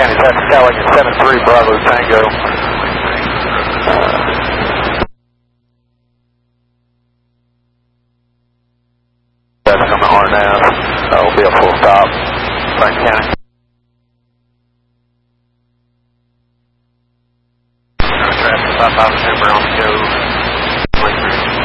County, that's California 73 Bravo Tango. That's coming to RNAV. That will be a full stop. Franklin County. Traffic 55 November on the go.